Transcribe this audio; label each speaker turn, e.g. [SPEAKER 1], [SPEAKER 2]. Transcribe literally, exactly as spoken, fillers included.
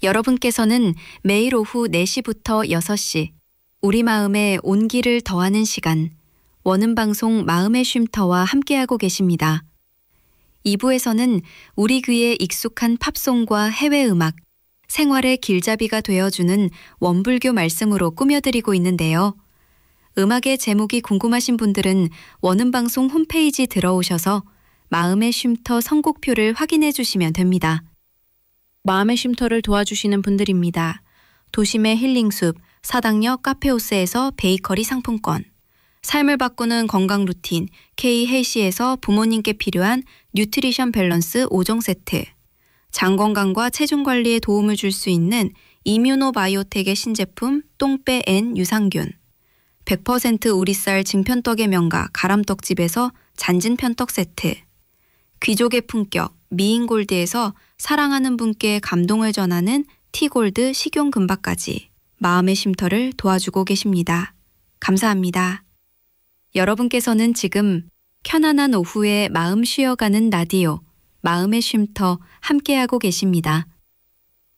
[SPEAKER 1] 여러분께서는 매일 오후 네 시부터 여섯 시 우리 마음에 온기를 더하는 시간 원음방송 마음의 쉼터와 함께하고 계십니다. 이 부에서는 우리 귀에 익숙한 팝송과 해외음악, 생활의 길잡이가 되어주는 원불교 말씀으로 꾸며드리고 있는데요. 음악의 제목이 궁금하신 분들은 원음방송 홈페이지 들어오셔서 마음의 쉼터 선곡표를 확인해 주시면 됩니다. 마음의 쉼터를 도와주시는 분들입니다. 도심의 힐링숲, 사당역 카페오스에서 베이커리 상품권, 삶을 바꾸는 건강 루틴 K 헬시에서 부모님께 필요한 뉴트리션 밸런스 오 종 세트, 장 건강과 체중 관리에 도움을 줄 수 있는 이뮤노바이오텍의 신제품 똥빼 N 유산균, 백 퍼센트 우리쌀 증편떡의 명가 가람떡집에서 잔진편떡 세트, 귀족의 품격 미인골드에서 사랑하는 분께 감동을 전하는 티골드 식용금박까지 마음의 쉼터를 도와주고 계십니다. 감사합니다. 여러분께서는 지금 편안한 오후에 마음 쉬어가는 라디오 마음의 쉼터 함께하고 계십니다.